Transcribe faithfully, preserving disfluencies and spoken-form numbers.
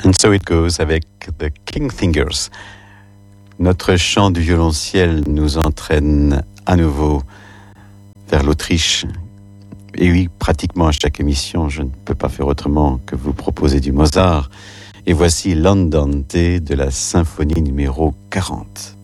And So It Goes avec The Kingfingers. Notre chant du violonciel nous entraîne à nouveau vers l'Autriche. Et oui, pratiquement à chaque émission, je ne peux pas faire autrement que vous proposer du Mozart. Et voici l'Andante de la symphonie numéro quarante.